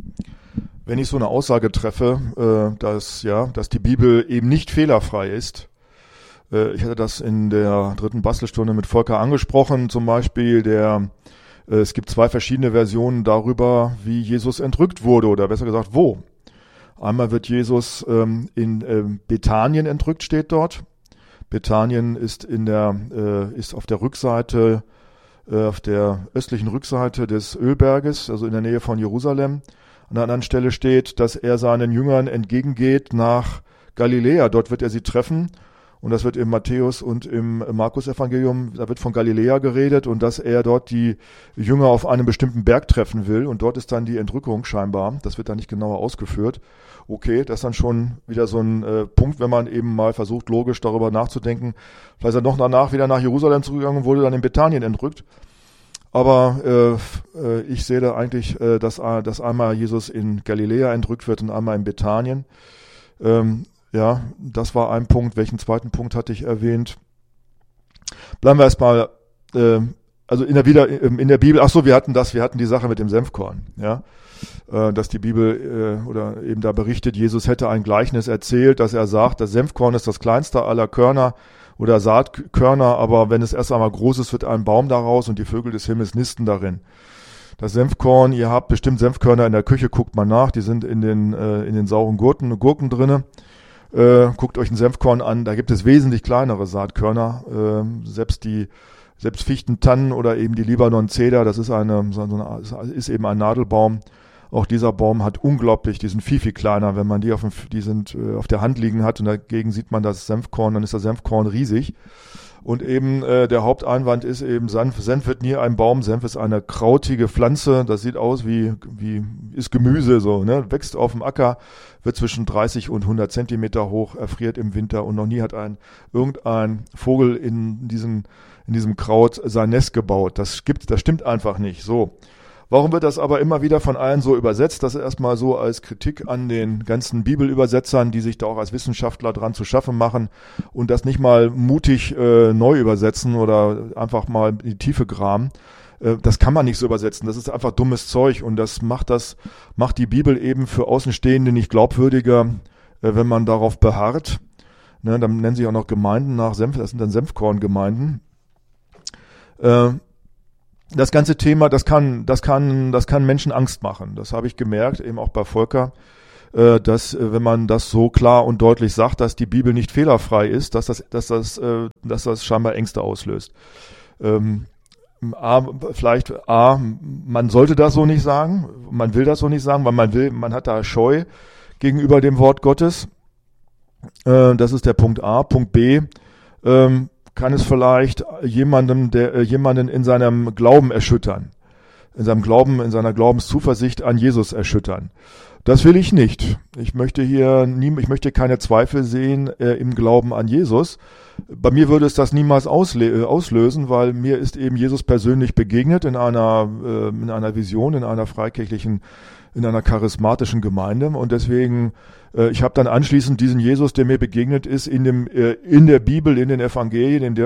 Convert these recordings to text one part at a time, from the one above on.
wenn ich so eine Aussage treffe, dass die Bibel eben nicht fehlerfrei ist. Ich hatte das in der 3. Bastelstunde mit Volker angesprochen, zum Beispiel es gibt 2 verschiedene Versionen darüber, wie Jesus entrückt wurde, oder besser gesagt, wo. Einmal wird Jesus in Bethanien entrückt, steht dort. Bethanien ist ist auf der Rückseite, auf der östlichen Rückseite des Ölberges, also in der Nähe von Jerusalem. An der anderen Stelle steht, dass er seinen Jüngern entgegengeht nach Galiläa. Dort wird er sie treffen. Und das wird im Matthäus und im Markus-Evangelium, da wird von Galiläa geredet und dass er dort die Jünger auf einem bestimmten Berg treffen will. Und dort ist dann die Entrückung scheinbar. Das wird dann nicht genauer ausgeführt. Okay, das ist dann schon wieder so ein Punkt, wenn man eben mal versucht, logisch darüber nachzudenken. Vielleicht ist er noch danach wieder nach Jerusalem zurückgegangen und wurde dann in Bethanien entrückt. Aber ich sehe da eigentlich, dass einmal Jesus in Galiläa entrückt wird und einmal in Bethanien. Ja, das war ein Punkt. Welchen zweiten Punkt hatte ich erwähnt? Bleiben wir erstmal, also in der Bibel, ach so, wir hatten die Sache mit dem Senfkorn, ja, dass die Bibel oder eben da berichtet, Jesus hätte ein Gleichnis erzählt, dass er sagt, das Senfkorn ist das kleinste aller Körner oder Saatkörner, aber wenn es erst einmal groß ist, wird ein Baum daraus und die Vögel des Himmels nisten darin. Das Senfkorn, ihr habt bestimmt Senfkörner in der Küche, guckt mal nach, die sind in den sauren Gurken drinne. Guckt euch ein Senfkorn an, da gibt es wesentlich kleinere Saatkörner, selbst Fichten, Tannen oder eben die Libanon-Zeder, das ist ist eben ein Nadelbaum. Auch dieser Baum die sind viel, viel kleiner, wenn man die auf der Hand liegen hat und dagegen sieht man das Senfkorn, dann ist das Senfkorn riesig. Und eben der Haupteinwand ist eben, Senf wird nie ein Baum, Senf ist eine krautige Pflanze, das sieht aus ist Gemüse so, ne? Wächst auf dem Acker, wird zwischen 30 und 100 Zentimeter hoch, erfriert im Winter und noch nie hat irgendein Vogel in diesem Kraut sein Nest gebaut. Das stimmt einfach nicht. So. Warum wird das aber immer wieder von allen so übersetzt? Das ist erstmal so als Kritik an den ganzen Bibelübersetzern, die sich da auch als Wissenschaftler dran zu schaffen machen und das nicht mal mutig neu übersetzen oder einfach mal in die Tiefe graben. Das kann man nicht so übersetzen. Das ist einfach dummes Zeug und das macht die Bibel eben für Außenstehende nicht glaubwürdiger, wenn man darauf beharrt. Ne, dann nennen sich auch noch Gemeinden nach Senf, das sind dann Senfkorngemeinden. Das ganze Thema, das kann Menschen Angst machen. Das habe ich gemerkt, eben auch bei Volker, dass wenn man das so klar und deutlich sagt, dass die Bibel nicht fehlerfrei ist, dass das scheinbar Ängste auslöst. Man sollte das so nicht sagen, man will das so nicht sagen, weil man hat da Scheu gegenüber dem Wort Gottes. Das ist der Punkt A. Punkt B. Kann es vielleicht jemanden in seinem Glauben erschüttern, in seiner Glaubenszuversicht an Jesus erschüttern. Das will ich nicht. Ich möchte keine Zweifel sehen im Glauben an Jesus. Bei mir würde es das niemals auslösen, weil mir ist eben Jesus persönlich begegnet in einer Vision, in einer freikirchlichen, in einer charismatischen Gemeinde und deswegen ich habe dann anschließend diesen Jesus, der mir begegnet ist, in der Bibel, in den Evangelien, in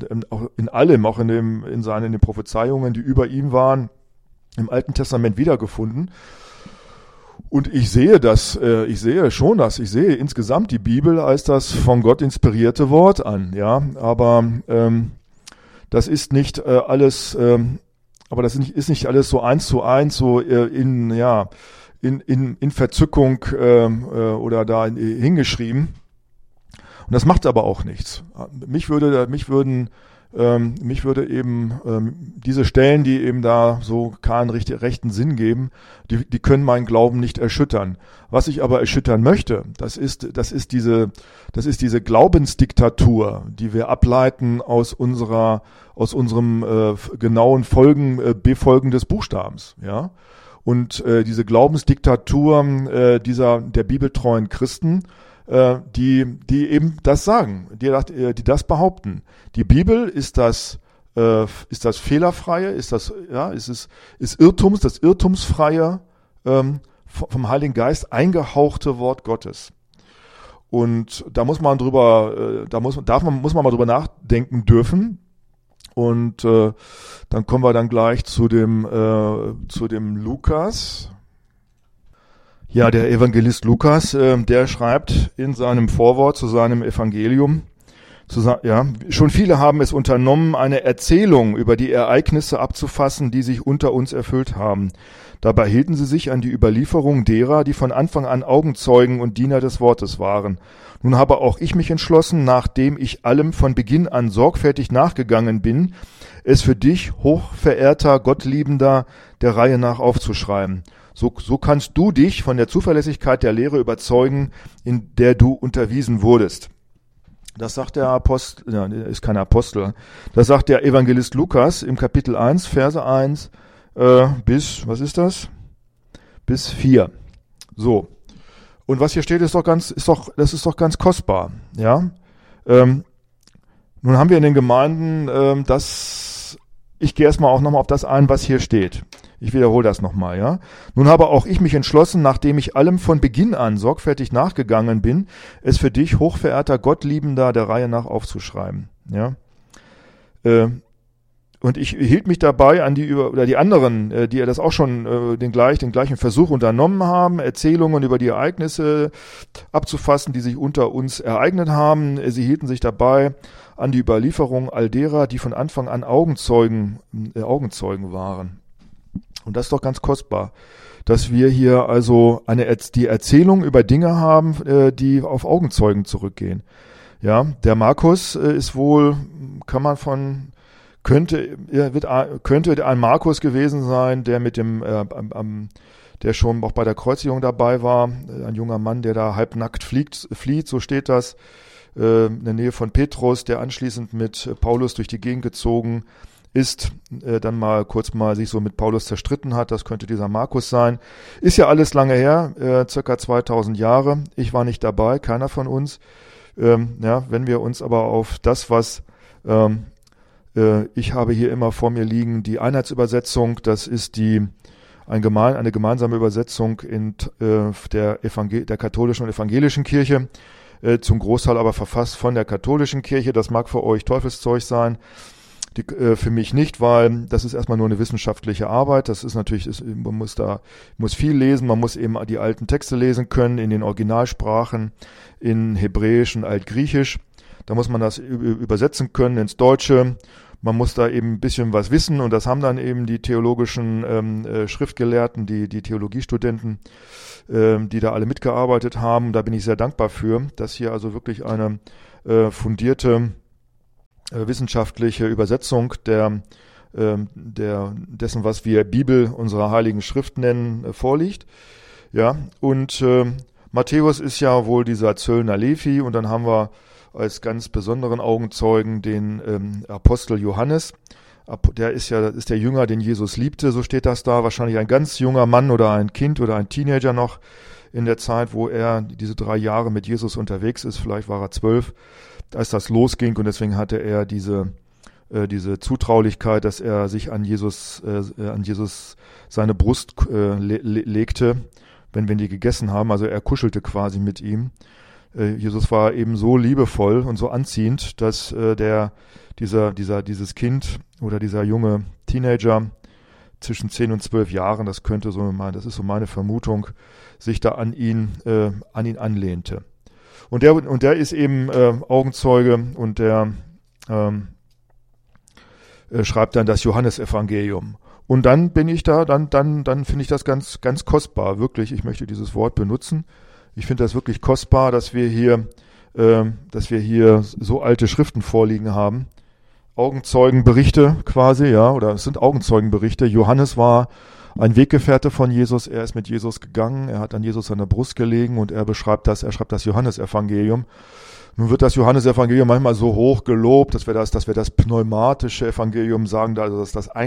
den Prophezeiungen, die über ihm waren, im Alten Testament wiedergefunden. Und ich sehe insgesamt die Bibel als das von Gott inspirierte Wort an, ja. Aber das ist nicht alles, ist nicht alles so 1:1 so in Verzückung oder da hingeschrieben. Und das macht aber auch nichts. Mich würde eben diese Stellen, die eben da so keinen rechten Sinn geben, die können meinen Glauben nicht erschüttern. Was ich aber erschüttern möchte, das ist diese Glaubensdiktatur, die wir ableiten aus unserem genauen Befolgen des Buchstabens, ja. Und diese Glaubensdiktatur der bibeltreuen Christen, die eben das sagen, die das behaupten. Die Bibel ist das fehlerfreie, ist das irrtumsfreie, vom Heiligen Geist eingehauchte Wort Gottes. Und da muss man mal drüber nachdenken dürfen. Und dann kommen wir dann gleich zu dem Lukas. Ja, der Evangelist Lukas, der schreibt in seinem Vorwort zu seinem Evangelium, schon viele haben es unternommen, eine Erzählung über die Ereignisse abzufassen, die sich unter uns erfüllt haben. Dabei hielten sie sich an die Überlieferung derer, die von Anfang an Augenzeugen und Diener des Wortes waren. Nun habe auch ich mich entschlossen, nachdem ich allem von Beginn an sorgfältig nachgegangen bin, es für dich, hochverehrter, Gottliebender, der Reihe nach aufzuschreiben. So kannst du dich von der Zuverlässigkeit der Lehre überzeugen, in der du unterwiesen wurdest. Das sagt der Apostel, ja, ist kein Apostel, das sagt der Evangelist Lukas im Kapitel 1, Verse 1 bis, was ist das? Bis 4. So. Und was hier steht, das ist doch ganz kostbar, ja. Nun haben wir in den Gemeinden, ich gehe erstmal auch nochmal auf das ein, was hier steht. Ich wiederhole das nochmal, ja. Nun habe auch ich mich entschlossen, nachdem ich allem von Beginn an sorgfältig nachgegangen bin, es für dich, hochverehrter Gottliebender, der Reihe nach aufzuschreiben, ja. Und ich hielt mich dabei an die anderen, die ja das auch schon den gleichen Versuch unternommen haben, Erzählungen über die Ereignisse abzufassen, die sich unter uns ereignet haben. Sie hielten sich dabei an die Überlieferung all derer, die von Anfang an Augenzeugen waren. Und das ist doch ganz kostbar, dass wir hier also die Erzählung über Dinge haben, die auf Augenzeugen zurückgehen. Ja, der Markus ist wohl, könnte ein Markus gewesen sein, der mit dem, der schon auch bei der Kreuzigung dabei war, ein junger Mann, der da halbnackt flieht, so steht das, in der Nähe von Petrus, der anschließend mit Paulus durch die Gegend gezogen ist, dann kurz sich so mit Paulus zerstritten hat. Das könnte dieser Markus sein. Ist ja alles lange her, circa 2000 Jahre. Ich war nicht dabei, keiner von uns. Wenn wir uns aber auf das, was ich habe hier immer vor mir liegen, die Einheitsübersetzung, das ist eine gemeinsame Übersetzung in der katholischen und evangelischen Kirche, zum Großteil aber verfasst von der katholischen Kirche. Das mag für euch Teufelszeug sein. Für mich nicht, weil das ist erstmal nur eine wissenschaftliche Arbeit. Das ist natürlich, man muss viel lesen, man muss eben die alten Texte lesen können in den Originalsprachen, in Hebräisch und Altgriechisch. Da muss man das übersetzen können ins Deutsche. Man muss da eben ein bisschen was wissen und das haben dann eben die theologischen Schriftgelehrten, die Theologiestudenten, die da alle mitgearbeitet haben. Da bin ich sehr dankbar für, dass hier also wirklich eine fundierte wissenschaftliche Übersetzung dessen, was wir Bibel, unserer Heiligen Schrift nennen, vorliegt. Ja, und Matthäus ist ja wohl dieser Zöllner Levi und dann haben wir als ganz besonderen Augenzeugen den Apostel Johannes. Das ist der Jünger, den Jesus liebte, so steht das da. Wahrscheinlich ein ganz junger Mann oder ein Kind oder ein Teenager noch in der Zeit, wo er diese 3 Jahre mit Jesus unterwegs ist. Vielleicht war er 12, als das losging und deswegen hatte er diese Zutraulichkeit, dass er sich an Jesus seine Brust legte, wenn wir die gegessen haben. Also er kuschelte quasi mit ihm. Jesus war eben so liebevoll und so anziehend, dass dieses Kind oder dieser junge Teenager zwischen 10 und 12 Jahren, das ist so meine Vermutung, sich da an ihn anlehnte. Und der ist eben Augenzeuge und der schreibt dann das Johannesevangelium. Und dann bin ich da, dann finde ich das ganz, ganz kostbar, wirklich. Ich möchte dieses Wort benutzen. Ich finde das wirklich kostbar, dass wir hier so alte Schriften vorliegen haben. Augenzeugenberichte quasi, ja, oder es sind Augenzeugenberichte. Johannes war ein Weggefährte von Jesus, er ist mit Jesus gegangen, er hat an Jesus an der Brust gelegen und er schreibt das Johannesevangelium. Nun wird das Johannesevangelium manchmal so hoch gelobt, dass wir das pneumatische Evangelium sagen, also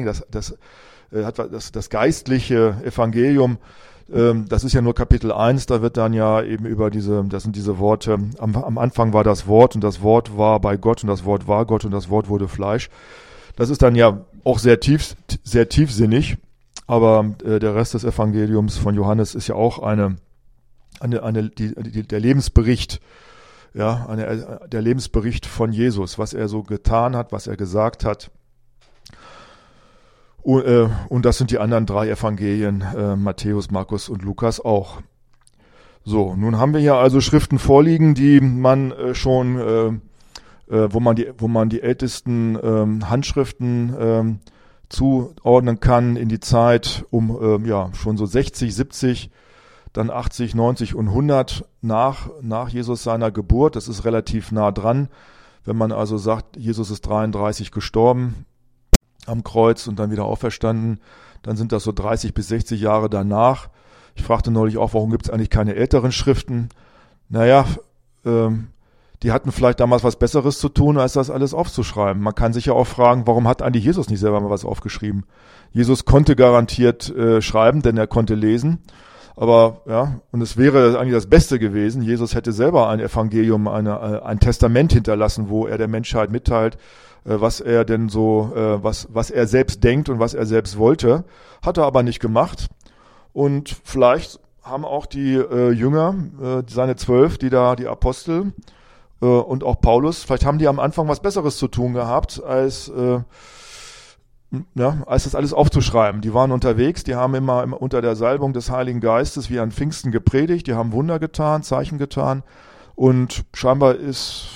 das geistliche Evangelium. Das ist ja nur Kapitel 1, da wird dann ja eben das sind diese Worte, am Anfang war das Wort und das Wort war bei Gott und das Wort war Gott und das Wort wurde Fleisch. Das ist dann ja auch sehr tiefsinnig, aber der Rest des Evangeliums von Johannes ist ja auch der Lebensbericht, ja, der Lebensbericht von Jesus, was er so getan hat, was er gesagt hat. Und das sind die anderen 3 Evangelien, Matthäus, Markus und Lukas auch. So, nun haben wir hier also Schriften vorliegen, die man wo man die ältesten Handschriften zuordnen kann in die Zeit schon so 60, 70, dann 80, 90 und 100 nach Jesus seiner Geburt. Das ist relativ nah dran. Wenn man also sagt, Jesus ist 33 gestorben am Kreuz und dann wieder auferstanden, dann sind das so 30 bis 60 Jahre danach. Ich fragte neulich auch, warum gibt es eigentlich keine älteren Schriften? Naja, die hatten vielleicht damals was Besseres zu tun, als das alles aufzuschreiben. Man kann sich ja auch fragen, warum hat eigentlich Jesus nicht selber mal was aufgeschrieben? Jesus konnte garantiert schreiben, denn er konnte lesen. Aber ja, und es wäre eigentlich das Beste gewesen, Jesus hätte selber ein Evangelium, ein Testament hinterlassen, wo er der Menschheit mitteilt, was er denn so, was er selbst denkt und was er selbst wollte. Hat er aber nicht gemacht. Und vielleicht haben auch die Jünger, seine 12, die Apostel und auch Paulus, vielleicht haben die am Anfang was Besseres zu tun gehabt, als das alles aufzuschreiben. Die waren unterwegs, die haben immer unter der Salbung des Heiligen Geistes wie an Pfingsten gepredigt, die haben Wunder getan, Zeichen getan und scheinbar ist,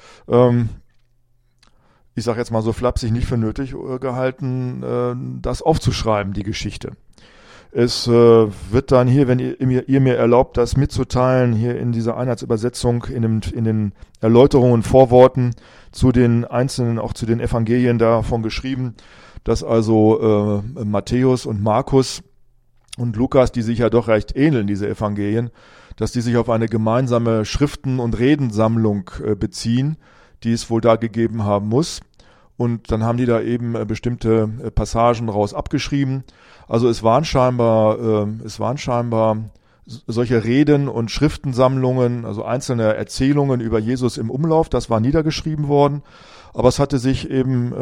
ich sage jetzt mal so flapsig, nicht für nötig gehalten, das aufzuschreiben, die Geschichte. Es wird dann hier, wenn ihr mir erlaubt, das mitzuteilen, hier in dieser Einheitsübersetzung, in den Erläuterungen, Vorworten zu den einzelnen, auch zu den Evangelien davon geschrieben, dass also Matthäus und Markus und Lukas, die sich ja doch recht ähneln, diese Evangelien, dass die sich auf eine gemeinsame Schriften- und Redensammlung beziehen, die es wohl da gegeben haben muss. Und dann haben die da eben bestimmte Passagen raus abgeschrieben. Also es waren scheinbar solche Reden und Schriftensammlungen, also einzelne Erzählungen über Jesus im Umlauf, das war niedergeschrieben worden. Aber es hatte sich eben,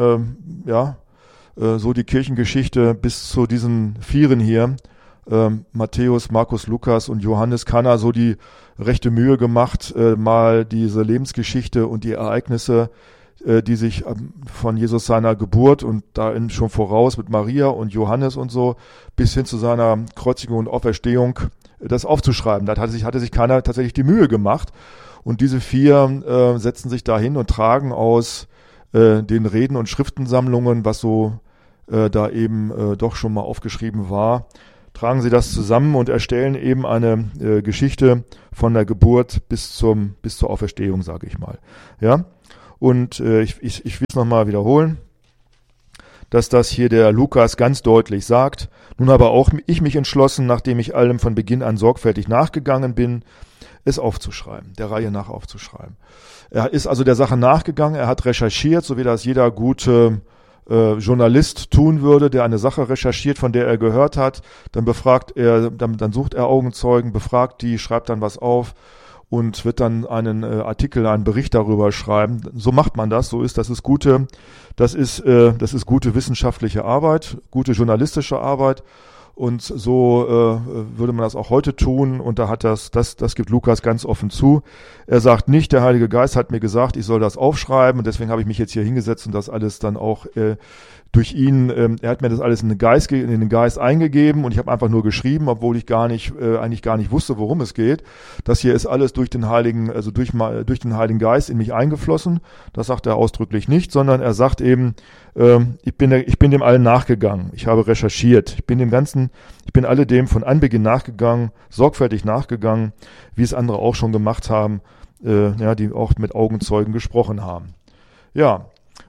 so die Kirchengeschichte bis zu diesen Vieren hier, Matthäus, Markus, Lukas und Johannes, keiner so die rechte Mühe gemacht, mal diese Lebensgeschichte und die Ereignisse, die sich von Jesus seiner Geburt und da schon voraus mit Maria und Johannes und so bis hin zu seiner Kreuzigung und Auferstehung, das aufzuschreiben. Da hatte sich keiner tatsächlich die Mühe gemacht. Und diese 4 setzen sich dahin und tragen aus den Reden und Schriftensammlungen, was so da eben doch schon mal aufgeschrieben war, tragen sie das zusammen und erstellen eben eine Geschichte von der Geburt bis zur Auferstehung, sage ich mal. Ja. Und ich will es nochmal wiederholen, dass das hier der Lukas ganz deutlich sagt. Nun habe auch ich mich entschlossen, nachdem ich allem von Beginn an sorgfältig nachgegangen bin, es aufzuschreiben, der Reihe nach aufzuschreiben. Er ist also der Sache nachgegangen, er hat recherchiert, so wie das jeder gute Journalist tun würde, der eine Sache recherchiert, von der er gehört hat. Dann dann sucht er Augenzeugen, befragt die, schreibt dann was auf und wird dann einen Artikel, einen Bericht darüber schreiben. So macht man das. Das ist gute wissenschaftliche Arbeit, gute journalistische Arbeit. Und so würde man das auch heute tun. Und da hat das gibt Lukas ganz offen zu. Er sagt nicht, der Heilige Geist hat mir gesagt, ich soll das aufschreiben. Und deswegen habe ich mich jetzt hier hingesetzt und das alles dann auch durch ihn, er hat mir das alles in den Geist eingegeben und ich habe einfach nur geschrieben, obwohl ich eigentlich gar nicht wusste, worum es geht. Das hier ist alles durch den Heiligen Geist in mich eingeflossen. Das sagt er ausdrücklich nicht, sondern er sagt eben, ich bin dem allen nachgegangen. Ich habe recherchiert. Ich bin alledem von Anbeginn nachgegangen, sorgfältig nachgegangen, wie es andere auch schon gemacht haben, die auch mit Augenzeugen gesprochen haben. Ja,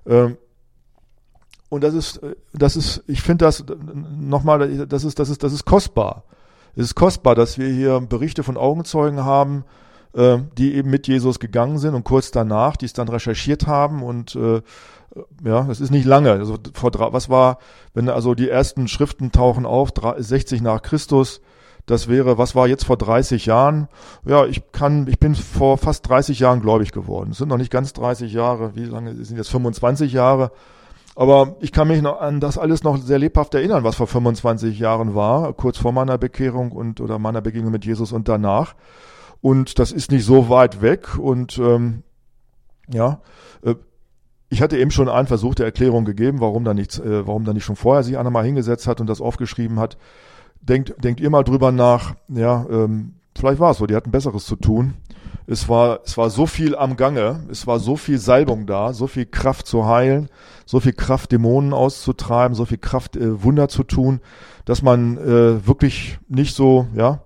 und ich finde das nochmal, das ist kostbar. Es ist kostbar, dass wir hier Berichte von Augenzeugen haben, die eben mit Jesus gegangen sind und kurz danach, die es dann recherchiert haben und das ist nicht lange. Also wenn also die ersten Schriften tauchen auf, 60 nach Christus, was war jetzt vor 30 Jahren? Ja, ich bin vor fast 30 Jahren gläubig geworden. Es sind noch nicht ganz 30 Jahre, wie lange sind jetzt 25 Jahre? Aber ich kann mich noch an das alles noch sehr lebhaft erinnern, was vor 25 Jahren war, kurz vor meiner Bekehrung oder meiner Begegnung mit Jesus und danach. Und das ist nicht so weit weg. Und ich hatte eben schon einen Versuch der Erklärung gegeben, warum da nicht schon vorher sich einer mal hingesetzt hat und das aufgeschrieben hat. Denkt ihr mal drüber nach, vielleicht war es so, die hatten Besseres zu tun. Es war so viel am Gange, es war so viel Salbung da, so viel Kraft zu heilen, so viel Kraft Dämonen auszutreiben, so viel Kraft Wunder zu tun, dass man wirklich nicht so, ja,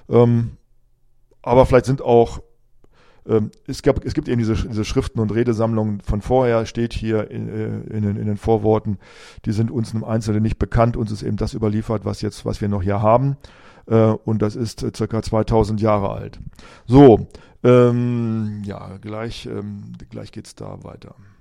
aber vielleicht sind auch, es gibt eben diese Schriften und Redesammlungen von vorher, steht hier in den Vorworten, die sind uns im Einzelnen nicht bekannt, uns ist eben das überliefert, was wir noch hier haben, und das ist circa 2000 Jahre alt. So, ja, gleich geht's da weiter.